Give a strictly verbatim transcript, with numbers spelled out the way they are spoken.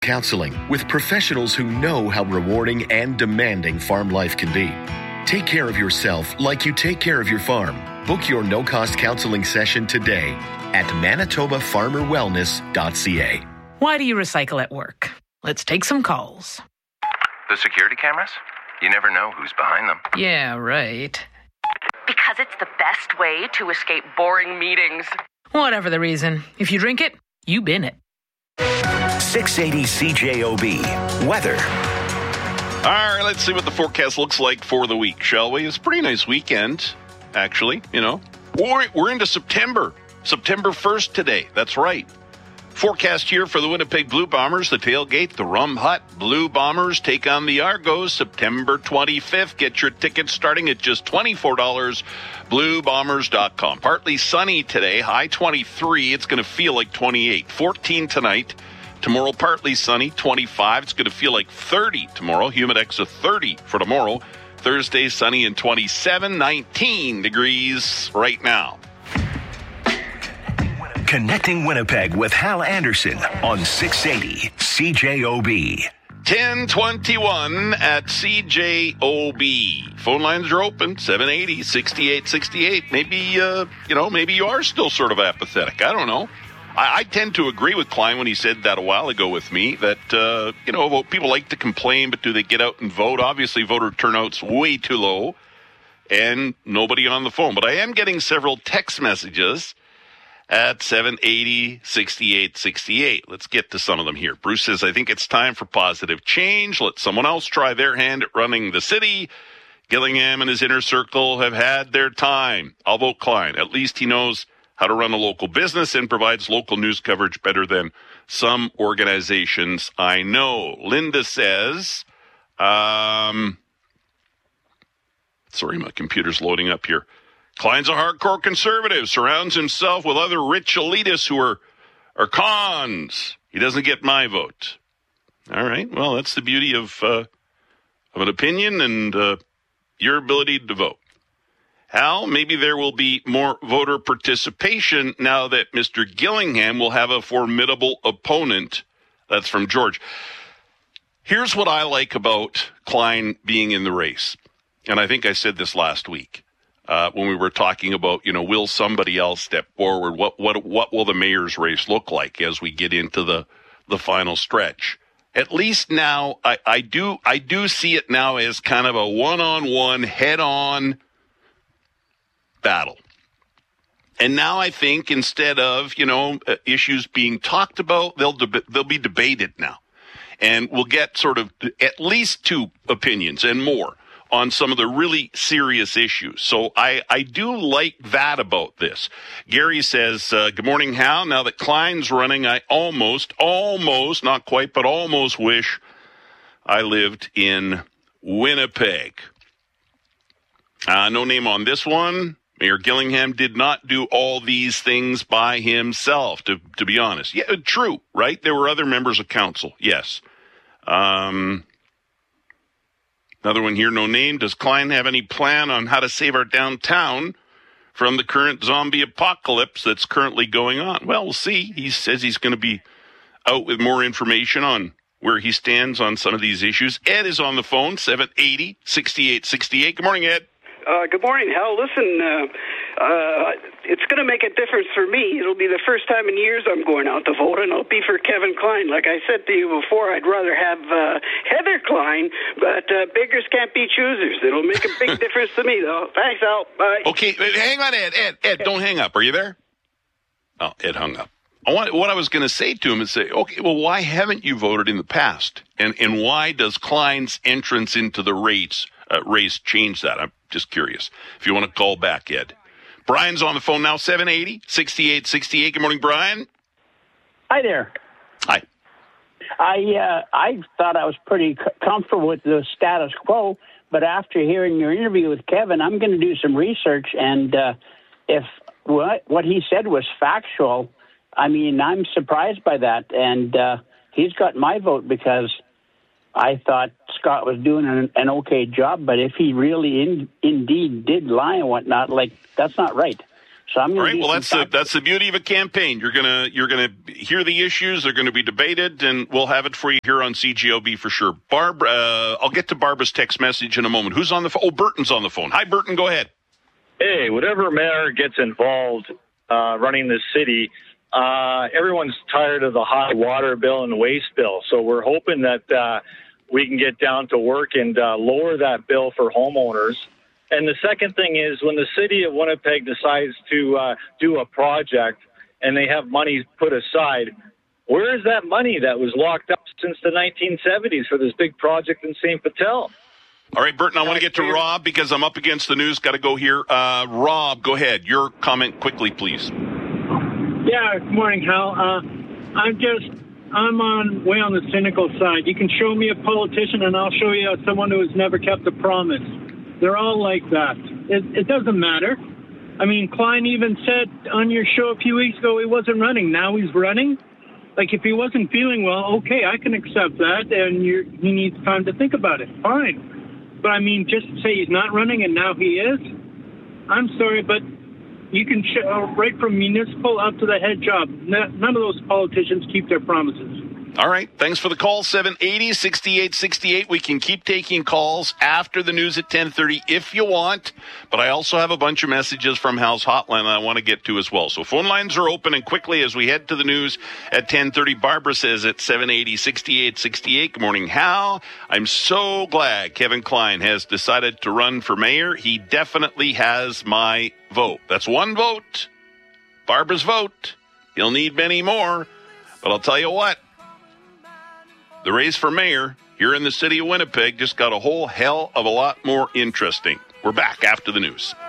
Counseling with professionals who know how rewarding and demanding farm life can be. Take care of yourself like you take care of your farm. Book your no-cost counseling session today at manitoba farmer wellness dot c a. Why do you recycle at work? Let's take some calls. The security cameras? You never know who's behind them. Yeah, right. Because it's the best way to escape boring meetings. Whatever the reason, if you drink it, you bin it. six eighty C J O B. Weather. All right, let's see what the forecast looks like for the week, shall we? It's a pretty nice weekend, actually, you know. We're, we're into September. September first today. That's right. Forecast here for the Winnipeg Blue Bombers, the tailgate, the Rum Hut. Blue Bombers take on the Argos September twenty-fifth. Get your tickets starting at just twenty-four dollars. blue bombers dot com. Partly sunny today, high twenty-three. It's going to feel like twenty-eight. fourteen tonight. Tomorrow, partly sunny, twenty-five. It's going to feel like thirty tomorrow. Humidex of thirty for tomorrow. Thursday, sunny and twenty-seven. nineteen degrees right now. Connecting Winnipeg with Hal Anderson on six eighty C J O B. ten twenty-one at C J O B. Phone lines are open, seven eighty, sixty-eight sixty-eight. Maybe, uh, you know, maybe you are still sort of apathetic. I don't know. I, I tend to agree with Klein when he said that a while ago with me, that, uh, you know, people like to complain, but do they get out and vote? Obviously, voter turnout's way too low, and nobody on the phone. But I am getting several text messages at seven eighty, sixty-eight sixty-eight. Let's get to some of them here. Bruce says, I think it's time for positive change. Let someone else try their hand at running the city. Gillingham and his inner circle have had their time. I'll vote Klein. At least he knows how to run a local business and provides local news coverage better than some organizations I know. Linda says, um, sorry, my computer's loading up here. Klein's a hardcore conservative, surrounds himself with other rich elitists who are, are cons. He doesn't get my vote. All right, well, that's the beauty of, uh, of an opinion and uh, your ability to vote. Hal, maybe there will be more voter participation now that Mister Gillingham will have a formidable opponent. That's from George. Here's what I like about Klein being in the race, and I think I said this last week. Uh, when we were talking about, you know, will somebody else step forward? What what what will the mayor's race look like as we get into the, the final stretch? At least now, I, I do I do see it now as kind of a one-on-one, head-on battle. And now I think instead of, you know, uh, issues being talked about, they'll deb- they'll be debated now, and we'll get sort of at least two opinions and more on some of the really serious issues. So I, I do like that about this. Gary says, uh, good morning, Hal. Now that Klein's running, I almost, almost, not quite, but almost wish I lived in Winnipeg. Uh, no name on this one. Mayor Gillingham did not do all these things by himself, to, to be honest. Yeah, true, right? There were other members of council, yes. Um... Another one here, no name. Does Klein have any plan on how to save our downtown from the current zombie apocalypse that's currently going on? Well, we'll see. He says he's going to be out with more information on where he stands on some of these issues. Ed is on the phone, seven eighty, sixty-eight sixty-eight. Good morning, Ed. Uh, good morning, Hal. Listen, uh, uh, it's going to make a difference for me. It'll be the first time in years I'm going out to vote, and it'll be for Kevin Klein. Like I said to you before, I'd rather have uh, Heather Klein, but uh, beggars can't be choosers. It'll make a big difference to me, though. Thanks, Al. Bye. Okay, hang on, Ed. Ed, Ed, don't hang up. Are you there? Oh, Ed hung up. I want, what I was going to say to him is say, okay, well, why haven't you voted in the past? And and why does Klein's entrance into the race, uh, race change that? I'm just curious. If you want to call back, Ed. Brian's on the phone now, seven eighty, sixty-eight sixty-eight. Good morning, Brian. Hi there. Hi. I uh, I thought I was pretty c- comfortable with the status quo, but after hearing your interview with Kevin, I'm going to do some research, and uh, if what what he said was factual, I mean, I'm surprised by that, and uh, he's got my vote because I thought Scott was doing an, an okay job, but if he really in, indeed did lie and whatnot, like, that's not right. So I'm All going right. to Well, that's the that's the beauty of a campaign. You're gonna you're gonna hear the issues. They're going to be debated, and we'll have it for you here on C J O B for sure. Barb, uh, I'll get to Barbara's text message in a moment. Who's on the phone? Oh, Burton's on the phone. Hi, Burton. Go ahead. Hey, whatever mayor gets involved uh, running this city, uh, everyone's tired of the high water bill and waste bill. So we're hoping that uh, we can get down to work and uh, lower that bill for homeowners. And the second thing is when the city of Winnipeg decides to uh, do a project and they have money put aside, where is that money that was locked up since the nineteen seventies for this big project in Saint Patel? All right, Burton, I want to get to Rob because I'm up against the news. Got to go here. Uh, Rob, go ahead. Your comment quickly, please. Yeah, good morning, Hal. Uh, I'm just, I'm on way on the cynical side. You can show me a politician and I'll show you someone who has never kept a promise. They're all like that. It, it doesn't matter. I mean, Klein even said on your show a few weeks ago he wasn't running. Now he's running. Like, if he wasn't feeling well, okay, I can accept that, and you're, he needs time to think about it. Fine. But, I mean, just to say he's not running and now he is, I'm sorry, but you can show right from municipal up to the head job. None of those politicians keep their promises. All right. Thanks for the call. seven eighty, sixty-eight sixty-eight. We can keep taking calls after the news at ten thirty if you want. But I also have a bunch of messages from Hal's hotline that I want to get to as well. So phone lines are open, and quickly as we head to the news at ten thirty, Barbara says at seven eighty, sixty-eight sixty-eight. Good morning, Hal. I'm so glad Kevin Klein has decided to run for mayor. He definitely has my vote. That's one vote. Barbara's vote. He'll need many more. But I'll tell you what. The race for mayor here in the city of Winnipeg just got a whole hell of a lot more interesting. We're back after the news.